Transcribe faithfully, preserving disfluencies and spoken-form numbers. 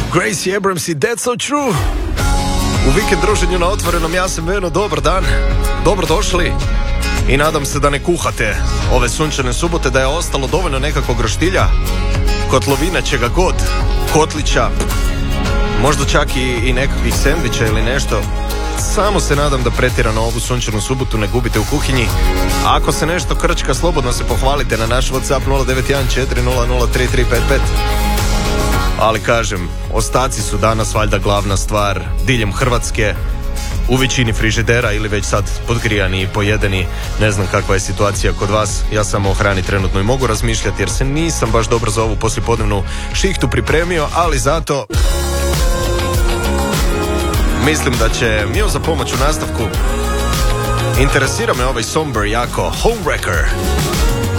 Gracie Abrams i That's So True. U vikend druženju na otvorenom, ja sam Veno, dobar dan. Dobro došli. I nadam se da ne kuhate ove sunčane subote, da je ostalo dovoljno nekakvog roštilja, kotlovina, čega god, kotlića, možda čak i, i nekakvih sendviča ili nešto. Samo se nadam da pretjerano ovu sunčanu subotu ne gubite u kuhinji. A ako se nešto krčka, slobodno se pohvalite na naš WhatsApp nula devet jedan četiri nula nula tri tri pet pet. Ali kažem, ostaci su danas valjda glavna stvar diljem Hrvatske, u većini frižidera ili već sad podgrijani i pojedeni. Ne znam kakva je situacija kod vas, ja samo o hrani trenutno i mogu razmišljati jer se nisam baš dobro za ovu poslijepodnevnu šihtu pripremio, ali zato mislim da će mi za pomoć u nastavku. Interesira me ovaj somber jako Homewrecker.